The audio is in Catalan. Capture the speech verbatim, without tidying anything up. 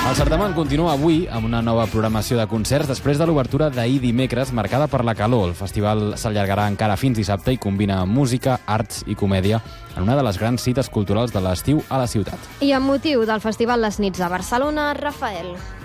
El certamen continua avui amb una nova programació de concerts després de l'obertura d'ahir dimecres marcada per la calor. El festival s'allargarà encara fins dissabte i combina música, arts i comèdia en una de les grans cites culturals de l'estiu a la ciutat. I amb motiu del Festival Les Nits de Barcelona, Rafael.